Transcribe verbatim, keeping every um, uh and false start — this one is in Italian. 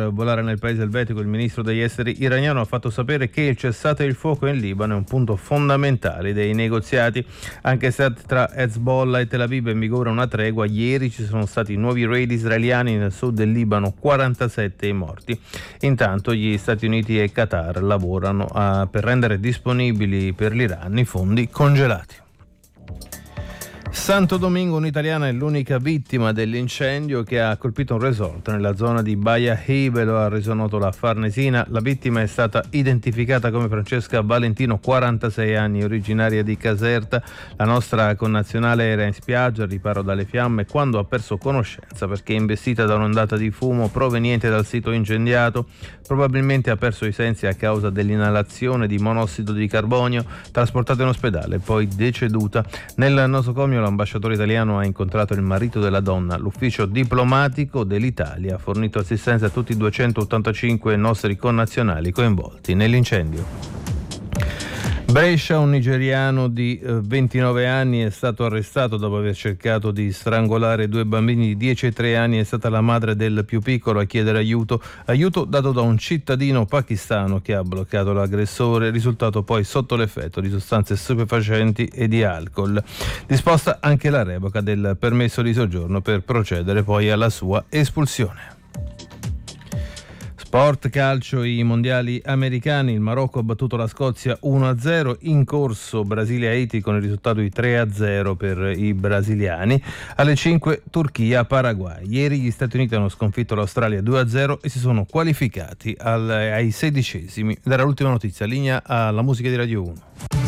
far volare nel paese elvetico, il ministro degli esteri iraniano ha fatto sapere che il cessate il fuoco in Libano è un punto fondamentale dei negoziati. Anche se tra Hezbollah e Tel Aviv è in vigore una tregua, ieri ci sono stati nuovi raid israeliani nel sud del Libano, quarantasette i morti. Intanto gli Stati Uniti e Qatar lavorano a, per rendere disponibili per l'Iran i fondi congelati. Santo Domingo, un'italiana è l'unica vittima dell'incendio che ha colpito un resort nella zona di Baia Hive, lo ha reso noto la Farnesina. La vittima è stata identificata come Francesca Valentino, quarantasei anni, originaria di Caserta. La nostra connazionale era in spiaggia al riparo dalle fiamme quando ha perso conoscenza perché investita da un'ondata di fumo proveniente dal sito incendiato. Probabilmente ha perso i sensi a causa dell'inalazione di monossido di carbonio, trasportata in ospedale, poi deceduta. Nel nosocomio l'ambasciatore italiano ha incontrato il marito della donna. L'ufficio diplomatico dell'Italia ha fornito assistenza a tutti i duecentottantacinque nostri connazionali coinvolti nell'incendio. Brescia, un nigeriano di ventinove anni è stato arrestato dopo aver cercato di strangolare due bambini di dieci e tre anni. È stata la madre del più piccolo a chiedere aiuto, aiuto dato da un cittadino pakistano che ha bloccato l'aggressore, risultato poi sotto l'effetto di sostanze stupefacenti e di alcol. Disposta anche la revoca del permesso di soggiorno per procedere poi alla sua espulsione. Sport calcio, i mondiali americani, il Marocco ha battuto la Scozia uno a zero, in corso Brasile-Haiti con il risultato di tre a zero per i brasiliani. Alle cinque Turchia-Paraguay. Ieri gli Stati Uniti hanno sconfitto l'Australia due a zero e si sono qualificati al, ai sedicesimi. Ed era l'ultima notizia, linea alla musica di Radio uno.